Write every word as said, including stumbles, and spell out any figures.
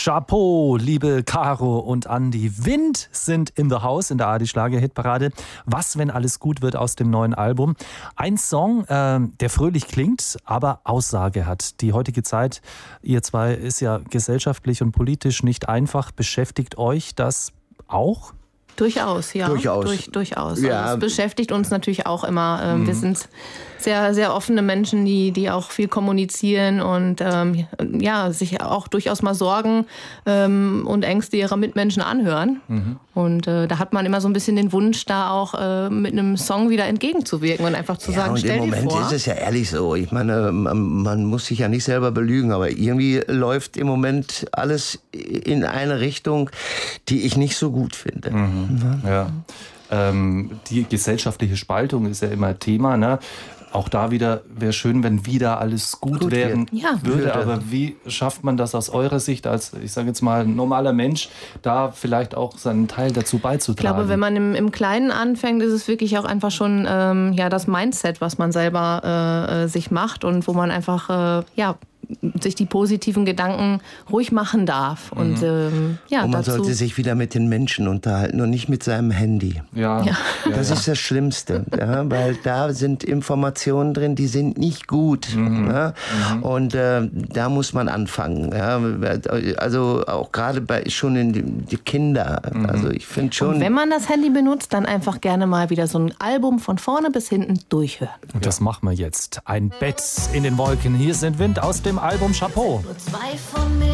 Chapeau, liebe Caro und Andi. Wind sind in the house in der A R D-Schlager-Hitparade. Was, wenn alles gut wird aus dem neuen Album? Ein Song, äh, der fröhlich klingt, aber Aussage hat. Die heutige Zeit, ihr zwei, ist ja gesellschaftlich und politisch nicht einfach. Beschäftigt euch das auch? Durchaus, ja. Durchaus. Durch, durchaus. Ja. Also es beschäftigt uns natürlich auch immer. Ähm, Mhm. Wir sind sehr, sehr offene Menschen, die, die auch viel kommunizieren und ähm, ja, sich auch durchaus mal Sorgen ähm, und Ängste ihrer Mitmenschen anhören. Mhm. Und äh, da hat man immer so ein bisschen den Wunsch, da auch äh, mit einem Song wieder entgegenzuwirken und einfach zu Ja, sagen, und stell im dir Moment vor. ist es ja ehrlich so. Ich meine, man, man muss sich ja nicht selber belügen, aber irgendwie läuft im Moment alles in eine Richtung, die ich nicht so gut finde. Mhm. Ja. Ähm, die gesellschaftliche Spaltung ist ja immer Thema, ne? Auch da wieder wäre schön, wenn wieder alles gut, Gut werden wird. Ja. würde. Würde. Aber wie schafft man das aus eurer Sicht als, ich sage jetzt mal, normaler Mensch, da vielleicht auch seinen Teil dazu Ich beizutragen? glaube, wenn man im, im Kleinen anfängt, ist es wirklich auch einfach schon ähm, ja, das Mindset, was man selber äh, äh, sich macht und wo man einfach äh, ja, sich die positiven Gedanken ruhig machen darf. Und Mhm. ähm, ja, Und man dazu sollte sich wieder mit den Menschen unterhalten und nicht mit seinem Handy. Ja. Ja. Ja, Das ja. ist das Schlimmste, ja, weil da sind Informationen drin, die sind nicht gut. Mhm. Ja, Mhm. und äh, da muss man anfangen. Ja, also auch gerade bei schon in die, die Kinder. Mhm. Also ich finde schon. Und wenn man das Handy benutzt, dann einfach gerne mal wieder so ein Album von vorne bis hinten durchhören. Und das machen wir jetzt. Ein Bett in den Wolken. Hier sind Wind aus dem Album Chapeau. Nur zwei von mir.